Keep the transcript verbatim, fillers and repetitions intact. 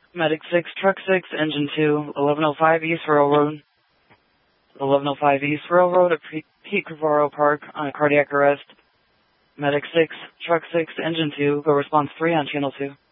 Medic six, Truck six, Engine two, eleven oh five East Railroad. eleven oh five East Railroad at Pete Crivaro Park on a cardiac arrest. Medic six, Truck six, Engine two, go response three on Channel two.